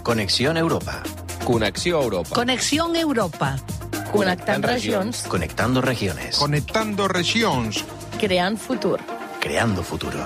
Conexión Europa. Connexió Europa. Conexión Europa. Connectant regions. Conectando regiones. Conectando regions. Creant futur. Creando futuro.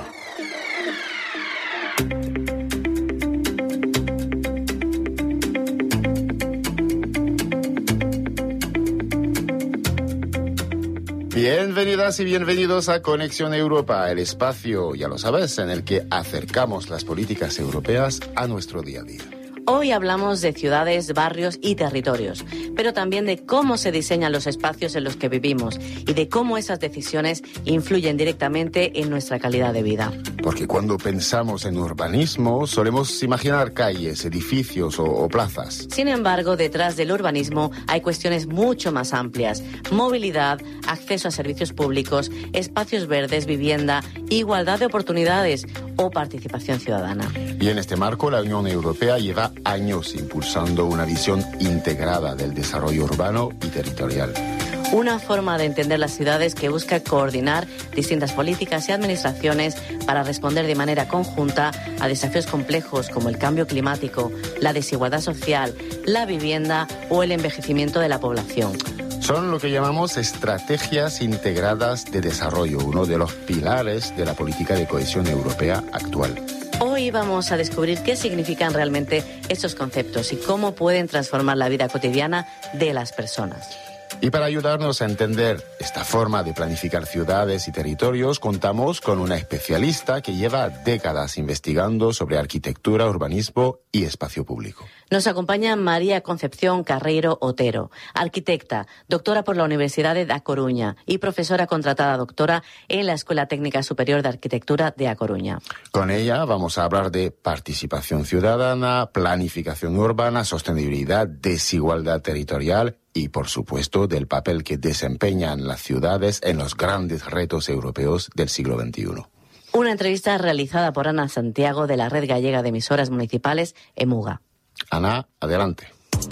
Bienvenidas y bienvenidos a Conexión Europa, el espacio, ya lo sabes, en el que acercamos las políticas europeas a nuestro día a día. Hoy hablamos de ciudades, barrios y territorios, pero también de cómo se diseñan los espacios en los que vivimos y de cómo esas decisiones influyen directamente en nuestra calidad de vida. Porque cuando pensamos en urbanismo, solemos imaginar calles, edificios o plazas. Sin embargo, detrás del urbanismo hay cuestiones mucho más amplias: movilidad, acceso a servicios públicos, espacios verdes, vivienda, igualdad de oportunidades o participación ciudadana. Y en este marco, la Unión Europea lleva años impulsando una visión integrada del desarrollo urbano y territorial. Una forma de entender las ciudades que busca coordinar distintas políticas y administraciones para responder de manera conjunta a desafíos complejos como el cambio climático, la desigualdad social, la vivienda o el envejecimiento de la población. Son lo que llamamos estrategias integradas de desarrollo, uno de los pilares de la política de cohesión europea actual. Hoy vamos a descubrir qué significan realmente estos conceptos y cómo pueden transformar la vida cotidiana de las personas. Y para ayudarnos a entender esta forma de planificar ciudades y territorios, contamos con una especialista que lleva décadas investigando sobre arquitectura, urbanismo y espacio público. Nos acompaña María Concepción Carreiro Otero, arquitecta, doctora por la Universidad de A Coruña y profesora contratada doctora en la Escuela Técnica Superior de Arquitectura de A Coruña. Con ella vamos a hablar de participación ciudadana, planificación urbana, sostenibilidad, desigualdad territorial y, por supuesto, del papel que desempeñan las ciudades en los grandes retos europeos del siglo XXI. Una entrevista realizada por Ana Santiago de la Red Gallega de Emisoras Municipales, EMUGA. Ana, adelante.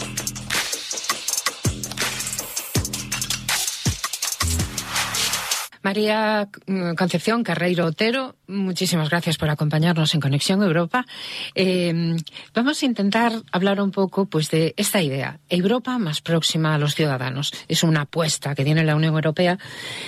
María Concepción Carreiro Otero, muchísimas gracias por acompañarnos en Conexión Europa. Vamos a intentar hablar un poco pues de esta idea, Europa más próxima a los ciudadanos. Es una apuesta que tiene la Unión Europea.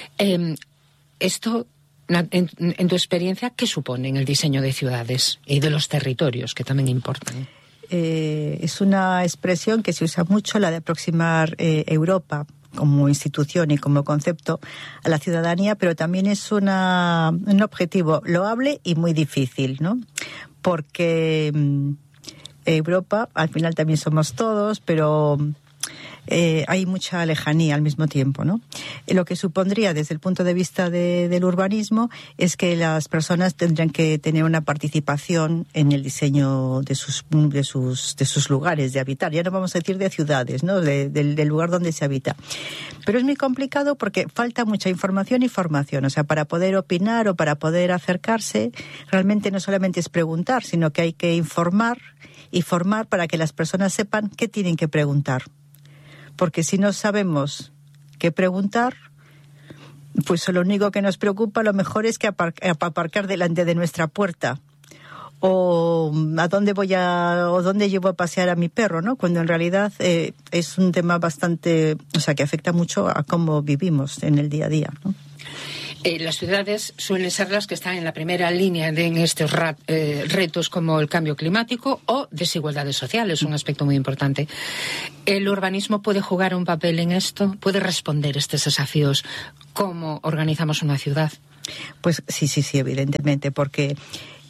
Esto, en tu experiencia, ¿qué supone en el diseño de ciudades y de los territorios, que también importan? Es una expresión que se usa mucho, la de aproximar Europa como institución y como concepto a la ciudadanía, pero también es un objetivo loable y muy difícil, ¿no? Porque Europa, al final también somos todos, pero hay mucha lejanía al mismo tiempo, ¿no? Lo que supondría desde el punto de vista del urbanismo es que las personas tendrían que tener una participación en el diseño de sus lugares de habitar. Ya no vamos a decir de ciudades, ¿no? Del lugar donde se habita. Pero es muy complicado porque falta mucha información y formación. O sea, para poder opinar o para poder acercarse, realmente no solamente es preguntar, sino que hay que informar y formar para que las personas sepan qué tienen que preguntar. Porque si no sabemos qué preguntar, pues lo único que nos preocupa a lo mejor es que aparcar delante de nuestra puerta. O a dónde o dónde llevo a pasear a mi perro, ¿no? Cuando en realidad es un tema bastante, o sea, que afecta mucho a cómo vivimos en el día a día, ¿no? Las ciudades suelen ser las que están en la primera línea en estos retos como el cambio climático o desigualdades sociales, un aspecto muy importante. ¿El urbanismo puede jugar un papel en esto? ¿Puede responder a estos desafíos? ¿Cómo organizamos una ciudad? Pues sí, evidentemente, porque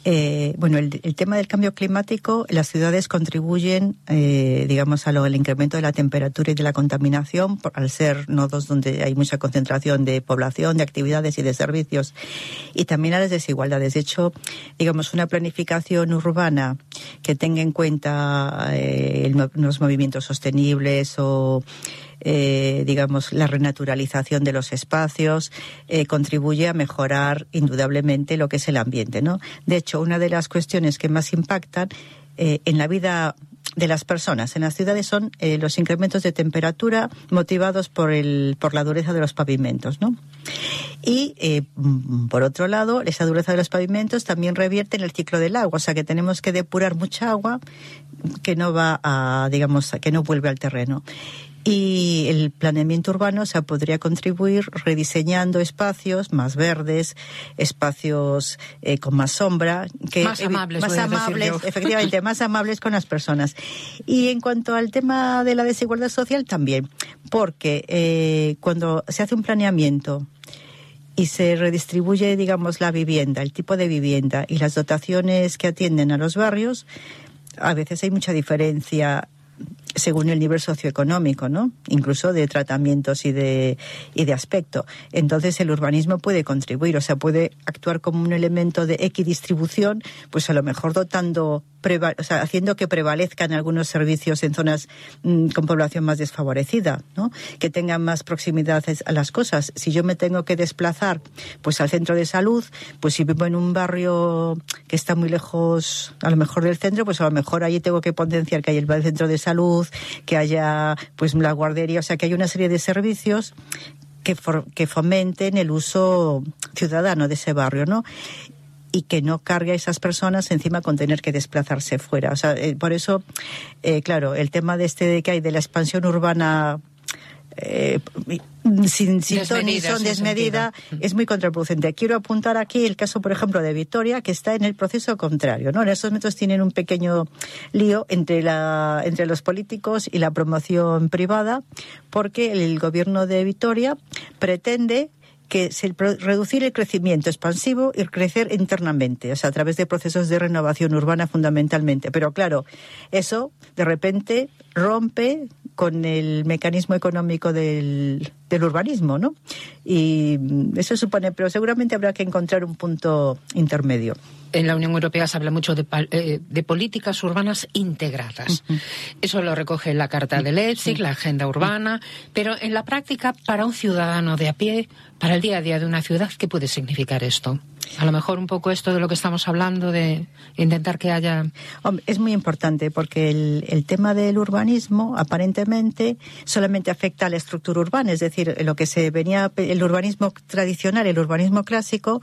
el tema del cambio climático, las ciudades contribuyen, al incremento de la temperatura y de la contaminación, al ser nodos donde hay mucha concentración de población, de actividades y de servicios, y también a las desigualdades. De hecho, una planificación urbana que tenga en cuenta los movimientos sostenibles o la renaturalización de los espacios contribuye a mejorar indudablemente lo que es el ambiente, ¿no? De hecho, una de las cuestiones que más impactan en la vida de las personas en las ciudades son los incrementos de temperatura motivados por la dureza de los pavimentos, ¿no? Y por otro lado, esa dureza de los pavimentos también revierte en el ciclo del agua, o sea que tenemos que depurar mucha agua va a, digamos, que no vuelve al terreno. Y el planeamiento urbano, o sea, podría contribuir rediseñando espacios más verdes, espacios con más sombra, más amables, efectivamente, más amables con las personas. Y en cuanto al tema de la desigualdad social también, porque cuando se hace un planeamiento y se redistribuye, digamos, la vivienda, el tipo de vivienda y las dotaciones que atienden a los barrios, a veces hay mucha diferencia según el nivel socioeconómico, ¿no? Incluso de tratamientos y de aspecto. Entonces el urbanismo puede contribuir, o sea, puede actuar como un elemento de equidistribución, pues a lo mejor dotando, haciendo que prevalezcan algunos servicios en zonas con población más desfavorecida, ¿no? Que tengan más proximidad a las cosas. Si yo me tengo que desplazar pues al centro de salud, pues si vivo en un barrio que está muy lejos a lo mejor del centro, pues a lo mejor allí tengo que potenciar que haya el centro de salud, que haya pues la guardería, o sea, que hay una serie de servicios que fomenten el uso ciudadano de ese barrio, ¿no? Y que no cargue a esas personas encima con tener que desplazarse fuera. O sea, por eso, claro, el tema de que hay de la expansión urbana sin ton ni son, desmedida, es muy contraproducente. Quiero apuntar aquí el caso, por ejemplo, de Vitoria, que está en el proceso contrario, ¿no? En estos momentos tienen un pequeño lío entre los políticos y la promoción privada, porque el gobierno de Vitoria pretende reducir el crecimiento expansivo y crecer internamente, o sea, a través de procesos de renovación urbana fundamentalmente. Pero claro, eso de repente rompe con el mecanismo económico del urbanismo, ¿no? Y eso supone, pero seguramente habrá que encontrar un punto intermedio. En la Unión Europea se habla mucho de políticas urbanas integradas. Uh-huh. Eso lo recoge la Carta de Leipzig, la Agenda Urbana, pero en la práctica, para un ciudadano de a pie, para el día a día de una ciudad, ¿qué puede significar esto? A lo mejor un poco esto de lo que estamos hablando, de intentar que haya... Hombre, es muy importante porque el tema del urbanismo aparentemente solamente afecta a la estructura urbana, es decir, lo que el urbanismo tradicional, el urbanismo clásico,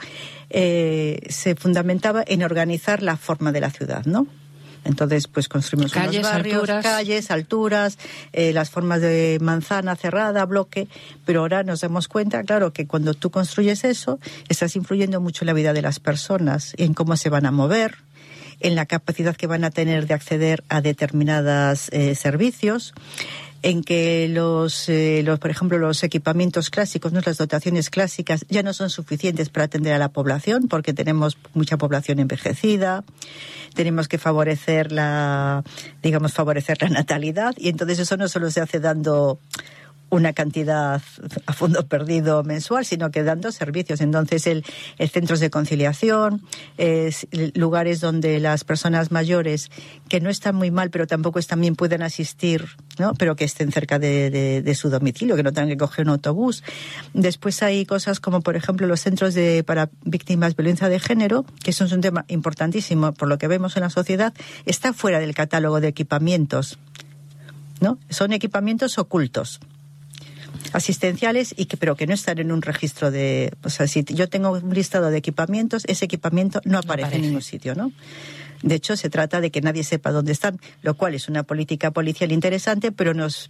se fundamentaba en organizar la forma de la ciudad, ¿no? Entonces, pues construimos calles, unos barrios, calles, alturas, las formas de manzana, cerrada, bloque, pero ahora nos damos cuenta, claro, que cuando tú construyes eso, estás influyendo mucho en la vida de las personas, en cómo se van a mover, en la capacidad que van a tener de acceder a determinados servicios, en que por ejemplo, los equipamientos clásicos, ¿no? Las dotaciones clásicas ya no son suficientes para atender a la población porque tenemos mucha población envejecida, tenemos que favorecer la natalidad, y entonces eso no solo se hace dando una cantidad a fondo perdido mensual, sino que dando servicios. Entonces, el centros de conciliación, lugares donde las personas mayores, que no están muy mal, pero tampoco también pueden asistir, ¿no? Pero que estén cerca de su domicilio, que no tengan que coger un autobús. Después hay cosas como, por ejemplo, los centros para víctimas de violencia de género, que eso es un tema importantísimo, por lo que vemos en la sociedad, está fuera del catálogo de equipamientos, ¿no? Son equipamientos ocultos, asistenciales, pero que no están en un registro o sea, si yo tengo un listado de equipamientos, ese equipamiento no aparece en ningún sitio, ¿no? De hecho, se trata de que nadie sepa dónde están, lo cual es una política policial interesante, pero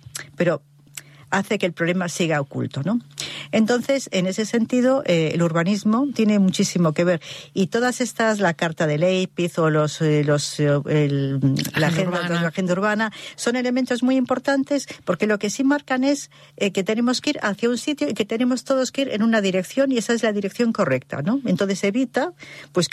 hace que el problema siga oculto, ¿no? Entonces, en ese sentido, el urbanismo tiene muchísimo que ver. Y todas estas, la Carta de Leipzig o la agenda urbana, son elementos muy importantes porque lo que sí marcan es que tenemos que ir hacia un sitio y que tenemos todos que ir en una dirección, y esa es la dirección correcta, ¿no? Entonces evita pues